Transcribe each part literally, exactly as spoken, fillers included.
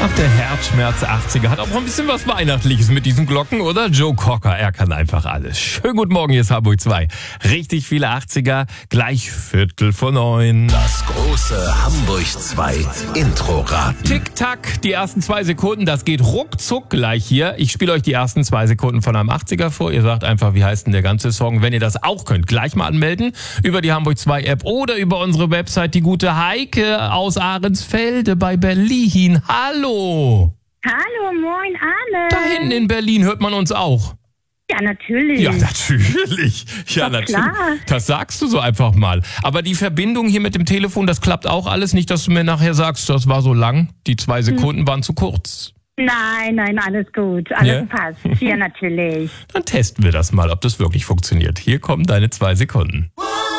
Ach, der Herzschmerz achtziger hat auch ein bisschen was Weihnachtliches mit diesen Glocken, oder? Joe Cocker, er kann einfach alles. Schönen guten Morgen, hier ist Hamburg zwei. Richtig viele achtziger, gleich Viertel vor neun. Das große Hamburg zwei Intro-Raten. Tick-Tack, die ersten zwei Sekunden, das geht ruckzuck gleich hier. Ich spiele euch die ersten zwei Sekunden von einem achtziger vor. Ihr sagt einfach, wie heißt denn der ganze Song? Wenn ihr das auch könnt, gleich mal anmelden über die Hamburg zwei App oder über unsere Website. Die gute Heike aus Ahrensfelde bei Berlin. Hallo! Hallo, moin, Arne. Da hinten in Berlin hört man uns auch. Ja, natürlich. Ja, natürlich. Ja, Doch, natürlich. klar. Das sagst du so einfach mal. Aber die Verbindung hier mit dem Telefon, das klappt auch alles nicht, dass du mir nachher sagst, das war so lang, die zwei Sekunden waren zu kurz. Nein, nein, alles gut. Alles Ja? passt. Ja, natürlich. Dann testen wir das mal, ob das wirklich funktioniert. Hier kommen deine zwei Sekunden.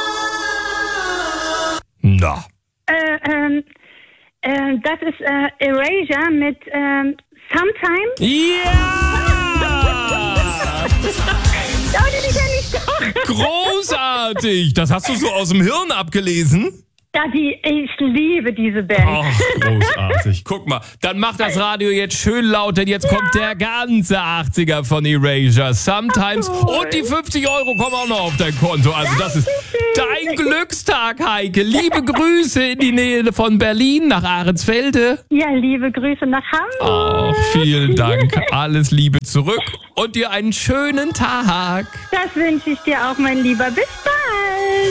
Na. Äh, ähm, äh, das ist äh, Erasure mit ähm, Sometime. Ja! Oh, den kenn ich doch. Großartig! Das hast du so aus dem Hirn abgelesen? Ja, die, ich liebe diese Band. Ach, großartig. Guck mal, dann mach das Radio jetzt schön laut, denn jetzt kommt der ganze achtziger von Erasure. Sometimes. Und die fünfzig Euro kommen auch noch auf dein Konto. Also das ist dein Glückstag, Heike. Liebe Grüße in die Nähe von Berlin nach Ahrensfelde. Ja, liebe Grüße nach Hamburg. Ach, vielen Dank. Alles Liebe zurück und dir einen schönen Tag. Das wünsche ich dir auch, mein Lieber. Bis bald.